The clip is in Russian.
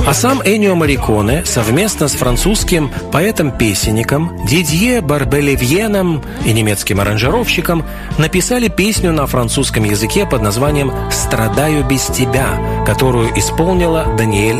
А сам Эннио Морриконе совместно с французским поэтом-песенником Дидье Барбелевьеном и немецким аранжировщиком написали песню на французском языке под названием «Страдаю без тебя», которую исполнила Даниэль